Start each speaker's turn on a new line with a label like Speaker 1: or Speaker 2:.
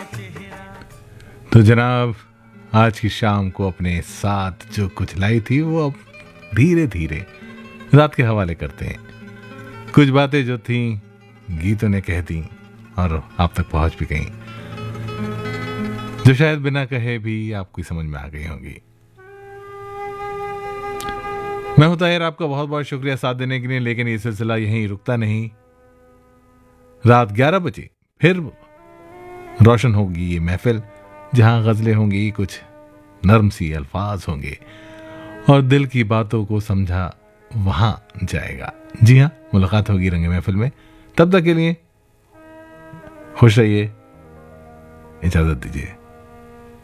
Speaker 1: तो जनाब, आज की शाम को अपने साथ जो कुछ लाई थी वो अब धीरे धीरे रात के हवाले करते हैं। कुछ बातें जो थी गीतों ने कह दी और आप तक पहुंच भी गई, जो शायद बिना कहे भी आपको समझ में आ गई होंगी। मैं हूं ताहिर, आपका बहुत बहुत शुक्रिया साथ देने के लिए। लेकिन ये सिलसिला यहीं रुकता नहीं। रात 11 बजे फिर रोशन होगी ये महफिल, जहां गजलें होंगी, कुछ नर्म सी अल्फाज होंगे और दिल की बातों को समझा वहां जाएगा। जी हां, मुलाकात होगी रंग महफिल में। तब तक के लिए खुश रहिए, इजाजत दीजिए।